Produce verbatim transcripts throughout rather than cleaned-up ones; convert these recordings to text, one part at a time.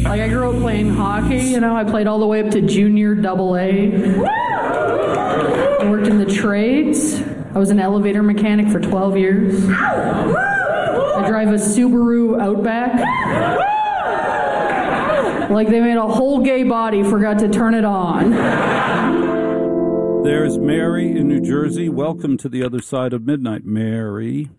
Like, I grew up playing hockey, you know. I played all the way up to junior double A. I worked in the trades. I was an elevator mechanic for twelve years. I drive a Subaru Outback. Like, they made a whole gay body, forgot to turn it on. There's Mary in New Jersey. Welcome to the other side of midnight, Mary.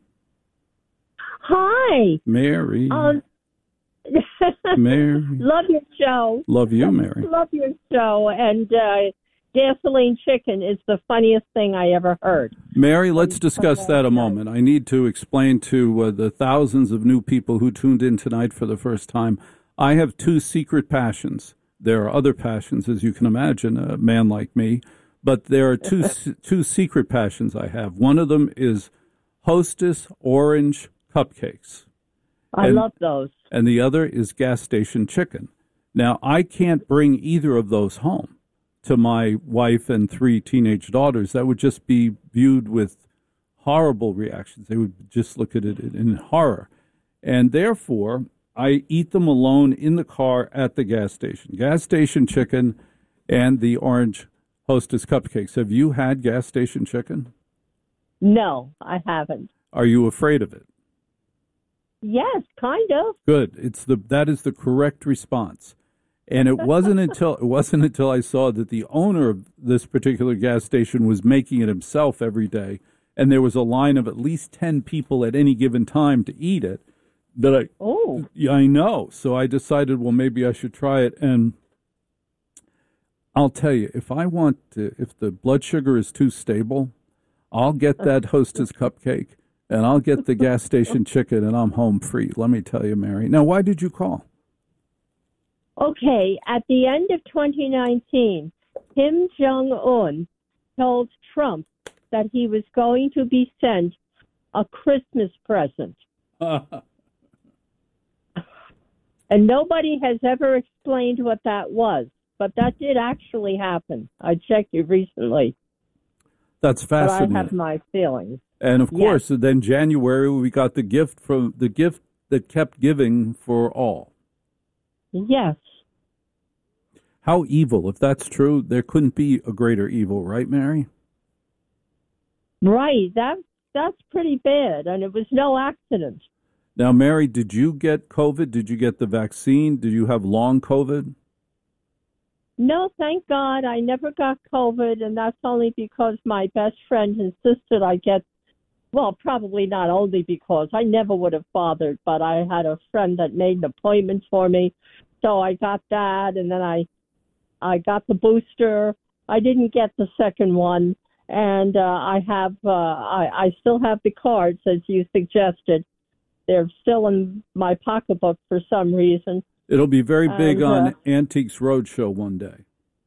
Hi. Mary. Um, Mary. Love your show. Love you, Mary. Love your show. And uh, gasoline chicken is the funniest thing I ever heard. Mary, let's discuss that a moment. I need to explain to uh, the thousands of new people who tuned in tonight for the first time. I have two secret passions. There are other passions, as you can imagine, a man like me. But there are two two secret passions I have. One of them is Hostess orange cupcakes. I and, love those. And the other is gas station chicken. Now, I can't bring either of those home to my wife and three teenage daughters. That would just be viewed with horrible reactions. They would just look at it in horror. And therefore, I eat them alone in the car at the gas station. Gas station chicken and the orange Hostess cupcakes. Have you had gas station chicken? No, I haven't. Are you afraid of it? Yes, kind of. Good. It's the that is the correct response. And it wasn't until it wasn't until I saw that the owner of this particular gas station was making it himself every day, and there was a line of at least ten people at any given time to eat it. That I oh yeah, I know. So I decided, well, maybe I should try it. And I'll tell you, if I want to, if the blood sugar is too stable, I'll get that Hostess cupcake and I'll get the gas station chicken, and I'm home free. Let me tell you, Mary. Now, why did you call? Okay, at the end of twenty nineteen, Kim Jong-un told Trump that he was going to be sent a Christmas present. And nobody has ever explained what that was. But that did actually happen. I checked it recently. That's fascinating. But I have my feelings. And of course, yes. Then January we got the gift from the gift that kept giving for all. Yes. How evil! If that's true, there couldn't be a greater evil, right, Mary? Right. That that's pretty bad, and it was no accident. Now, Mary, did you get COVID? Did you get the vaccine? Did you have long COVID? No, thank God. I never got COVID, and that's only because my best friend insisted I get, well, probably not only because I never would have bothered, but I had a friend that made an appointment for me. So I got that, and then I I got the booster. I didn't get the second one, and uh, I have uh, I, I still have the cards, as you suggested. They're still in my pocketbook for some reason. It'll be very big and, uh, on Antiques Roadshow one day.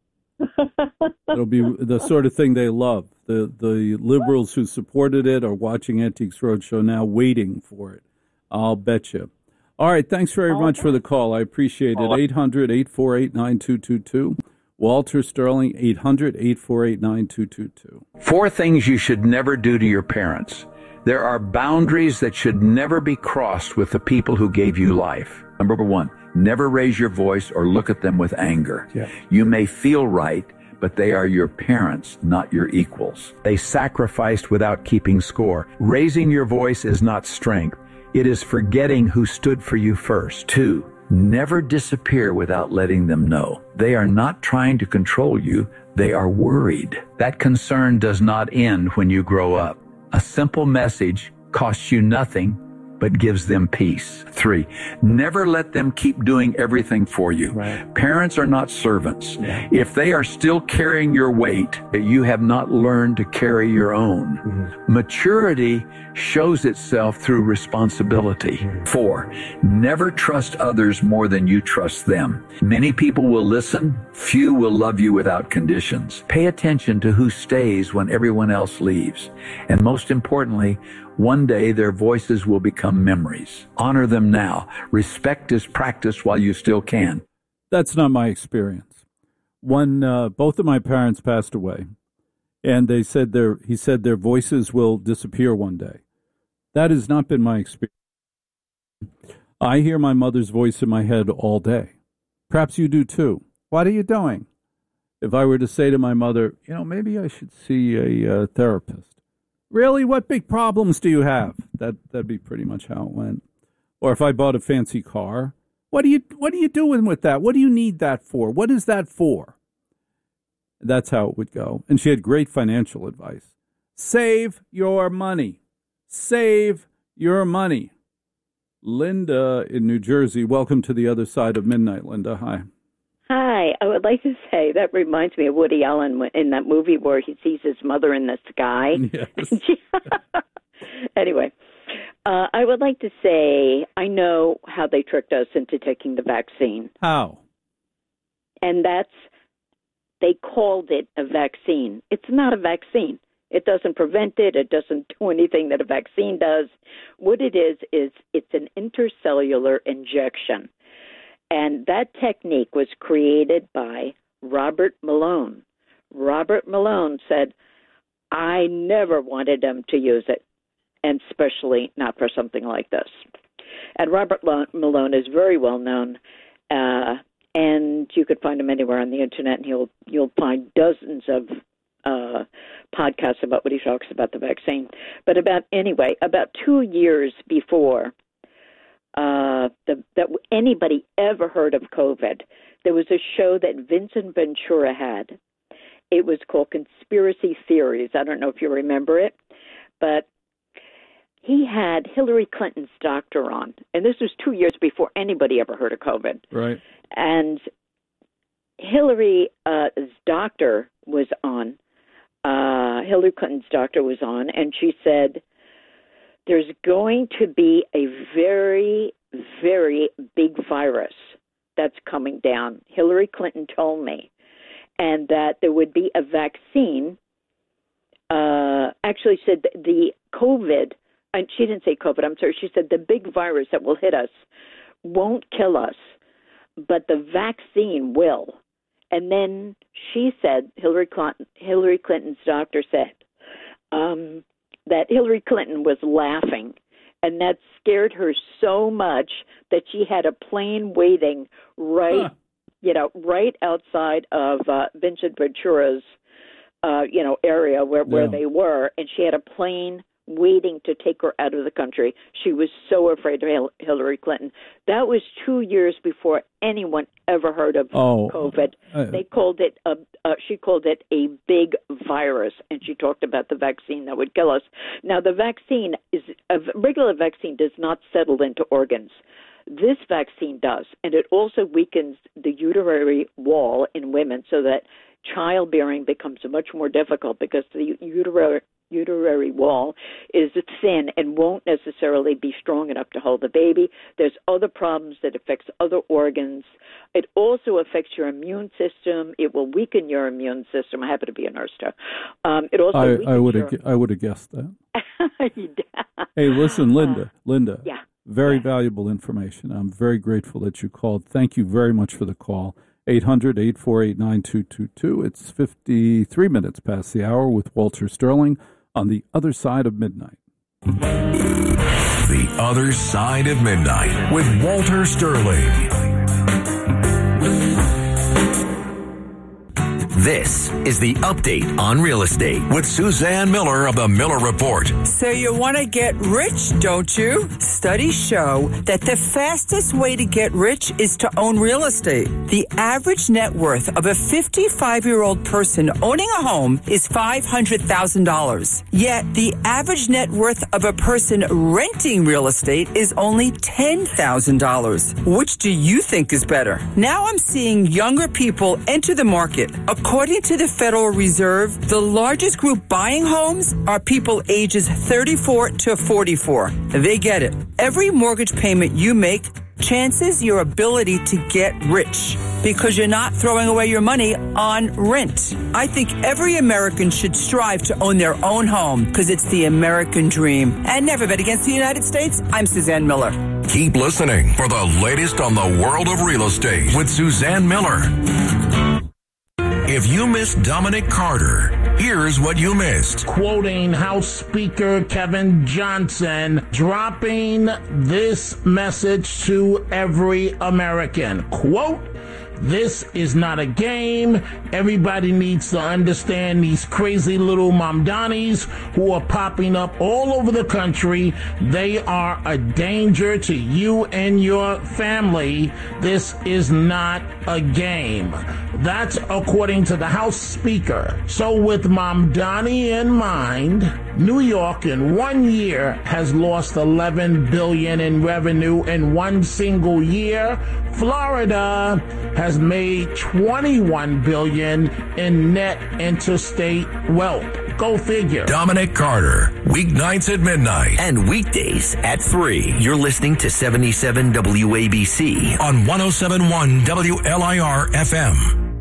It'll be the sort of thing they love. The the liberals who supported it are watching Antiques Roadshow now, waiting for it. I'll bet you. All right, thanks very much for the call. I appreciate it. eight hundred, eight four eight, nine two two two. Walter Sterling, eight hundred, eight four eight, nine two two two. Four things you should never do to your parents. There are boundaries that should never be crossed with the people who gave you life. Number one, never raise your voice or look at them with anger. Yeah. You may feel right, but they are your parents, not your equals. They sacrificed without keeping score. Raising your voice is not strength. It is forgetting who stood for you first. Two, never disappear without letting them know. They are not trying to control you. They are worried. That concern does not end when you grow up. A simple message costs you nothing, but gives them peace. Three, never let them keep doing everything for you. Right. Parents are not servants. Yeah. If they are still carrying your weight, you have not learned to carry your own. Mm-hmm. Maturity shows itself through responsibility. Mm-hmm. Four, never trust others more than you trust them. Many people will listen. Few will love you without conditions. Pay attention to who stays when everyone else leaves. And most importantly, one day their voices will become memories. Honor them now. Respect is practiced while you still can. That's not my experience. One, uh, both of my parents passed away, and they said their he said their voices will disappear one day. That has not been my experience. I hear my mother's voice in my head all day. Perhaps you do too. What are you doing? If I were to say to my mother, you know, maybe I should see a uh, therapist. Really? What big problems do you have? That, that'd be pretty much how it went. Or if I bought a fancy car, what are you, what are you doing with that? What do you need that for? What is that for? That's how it would go. And she had great financial advice. Save your money. Save your money. Linda in New Jersey, welcome to the other side of midnight, Linda. Hi. Hi. I would like to say that reminds me of Woody Allen in that movie where he sees his mother in the sky. Yes. Anyway, uh, I would like to say I know how they tricked us into taking the vaccine. How? And that's, they called it a vaccine. It's not a vaccine. It doesn't prevent it. It doesn't do anything that a vaccine does. What it is, is it's an intercellular injection. And that technique was created by Robert Malone. Robert Malone said, I never wanted them to use it, and especially not for something like this. And Robert Malone is very well known, uh, and you could find him anywhere on the internet, and you'll you'll find dozens of uh, podcasts about what he talks about the vaccine. But about anyway, about two years before uh, the, that anybody ever heard of COVID, there was a show that Vincent Ventura had. It was called Conspiracy Theories. I don't know if you remember it, but he had Hillary Clinton's doctor on, and this was two years before anybody ever heard of COVID. Right. And Hillary's uh, doctor was on. Uh, Hillary Clinton's doctor was on, and she said, there's going to be a very, very big virus that's coming down. Hillary Clinton told me. And that there would be a vaccine. Uh, actually said the COVID, and she didn't say COVID, I'm sorry, she said the big virus that will hit us won't kill us, but the vaccine will. And then she said, Hillary Clinton, Hillary Clinton's doctor said, um, that Hillary Clinton was laughing, and that scared her so much that she had a plane waiting right, huh. you know, right outside of uh, Vincent Ventura's, uh, you know, area where, where yeah. they were, and she had a plane waiting to take her out of the country. She was so afraid of Hil- Hillary Clinton. That was two years before anyone ever heard of oh, COVID. Uh, they called it a. Uh, she called it a big virus, and she talked about the vaccine that would kill us. Now, the vaccine is a regular vaccine does not settle into organs. This vaccine does, and it also weakens the uterine wall in women so that childbearing becomes much more difficult because the uterine uterine wall is thin and won't necessarily be strong enough to hold the baby. There's other problems that affects other organs. It also affects your immune system. It will weaken your immune system. I happen to be a nurse, too. Um, it also I, I would your... have I would have guessed that. Hey, listen, Linda, uh, Linda. Yeah. Very yeah. valuable information. I'm very grateful that you called. Thank you very much for the call. eight hundred, eight four eight, nine two two two. It's fifty-three minutes past the hour with Walter Sterling on The Other Side of Midnight. The Other Side of Midnight with Walter Sterling. This is the Update on Real Estate with Suzanne Miller of the Miller Report. So you want to get rich, don't you? Studies show that the fastest way to get rich is to own real estate. The average net worth of a fifty-five-year-old person owning a home is five hundred thousand dollars. Yet the average net worth of a person renting real estate is only ten thousand dollars. Which do you think is better? Now I'm seeing younger people enter the market. According to the Federal Reserve, the largest group buying homes are people ages thirty-four to forty-four. They get it. Every mortgage payment you make chances your ability to get rich because you're not throwing away your money on rent. I think every American should strive to own their own home because it's the American dream. And never bet against the United States. I'm Suzanne Miller. Keep listening for the latest on the world of real estate with Suzanne Miller. If you missed Dominic Carter, here's what you missed. Quoting House Speaker Kevin Johnson, dropping this message to every American. Quote, This is not a game. Everybody needs to understand these crazy little Mamdanis who are popping up all over the country. They are a danger to you and your family. This is not a game. That's according to the House Speaker. So with Mamdani in mind, New York in one year has lost eleven billion dollars in revenue in one single year. Florida has made twenty-one billion dollars in net interstate wealth. Go figure. Dominic Carter, weeknights at midnight and weekdays at three. You're listening to seventy-seven W A B C on one oh seven point one W L I R F M.